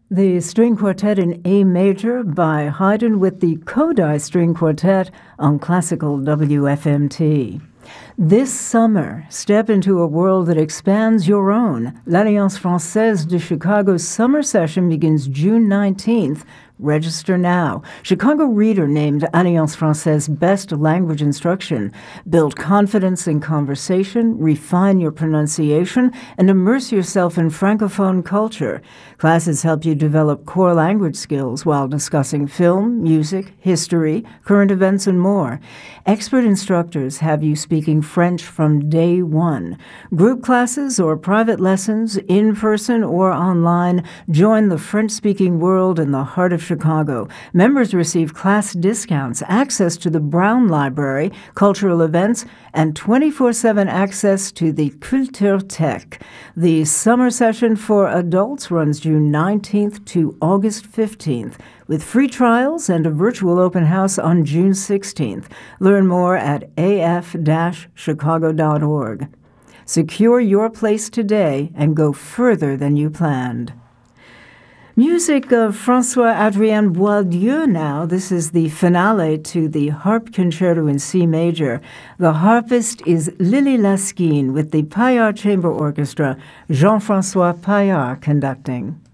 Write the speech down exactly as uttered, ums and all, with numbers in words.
The String Quartet in A Major by Haydn with the Kodály String Quartet on Classical W F M T. This summer, step into a world that expands your own. L'Alliance Française de Chicago's summer session begins June nineteenth. Register now. Chicago Reader named Alliance Française Best Language Instruction. Build confidence in conversation, refine your pronunciation, and immerse yourself in Francophone culture. Classes help you develop core language skills while discussing film, music, history, current events, and more. Expert instructors have you speaking French from day one. Group classes or private lessons, in person or online, join the French-speaking world in the heart of Chicago. Members receive class discounts, access to the Brown Library, cultural events, and twenty-four seven access to the Kulturtech. The summer session for adults runs June nineteenth to August fifteenth, with free trials and a virtual open house on June sixteenth. Learn more at a f dash chicago dot org. Secure your place today and go further than you planned. Music of François-Adrien Boieldieu now. This is the finale to the Harp Concerto in C major. The harpist is Lily Laskin with the Paillard Chamber Orchestra, Jean-François Paillard conducting.